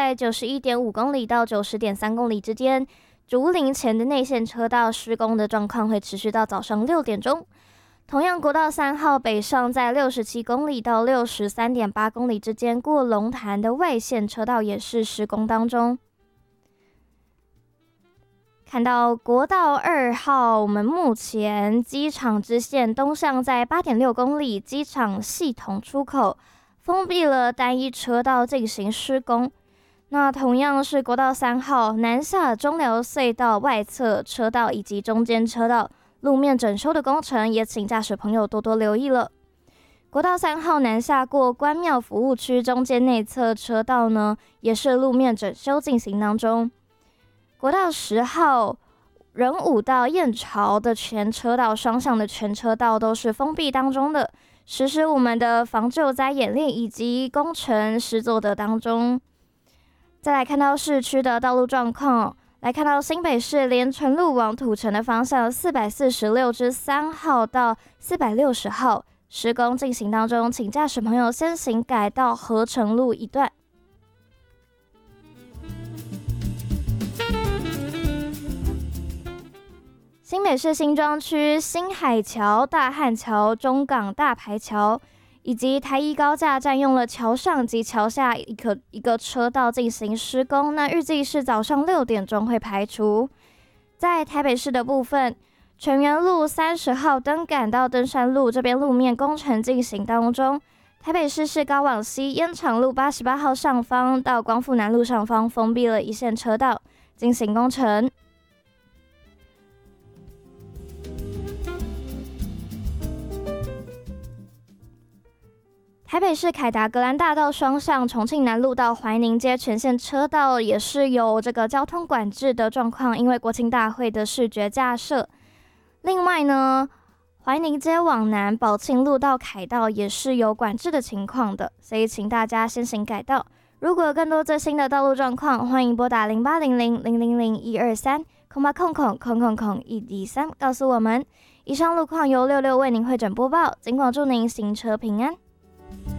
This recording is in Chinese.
在91.5公里到90.3公里之间。竹林前的内线车道施工的状况会持续到早上6点钟。同样，国道3号北上在67公里到63.8公里之间，过龙潭的外线车道也是施工当中。看到国道2号，我们目前机场支线东向在8.6公里，机场系统出口封闭了单一车道进行施工。那同样是国道3号南下中寮隧道外侧车道以及中间车道路面整修的工程，也请驾驶朋友多多留意了。国道3号南下过关庙服务区中间内侧车道呢，也是路面整修进行当中。国道10号仁武到燕巢的全车道双向的全车道都是封闭当中的，实施我们的防救灾演练以及工程施作的当中。再来看到市区的道路状况，来看到新北市连城路往土城的方向446之3号到460号施工进行当中，请驾驶朋友先行改道合成路一段。新北市新庄区新海桥、大汉桥、中港大排桥以及台一高架占用了桥上及桥下一个车道进行施工，那预计是早上6点钟会排除。在台北市的部分，全园路30号登杆到登山路这边路面工程进行当中。台北市是高往西烟厂路88号上方到光复南路上方封闭了一线车道进行工程。台北市凯达格兰大道双向重庆南路到怀宁街全线车道也是有这个交通管制的状况，因为国庆大会的视觉架设。另外呢，怀宁街往南宝庆路到凯道也是有管制的情况的，所以请大家先行改道。如果有更多最新的道路状况，欢迎拨打08000001230800000123告诉我们。以上路况由66为您会诊播报，尽管祝您行车平安。